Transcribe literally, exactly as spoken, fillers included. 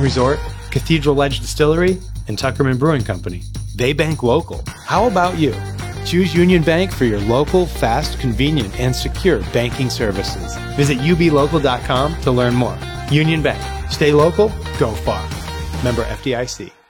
Resort, Cathedral Ledge Distillery, and Tuckerman Brewing Company. They bank local. How about you? Choose Union Bank for your local, fast, convenient, and secure banking services. Visit U B local dot com to learn more. Union Bank. Stay local, go far. Member F D I C.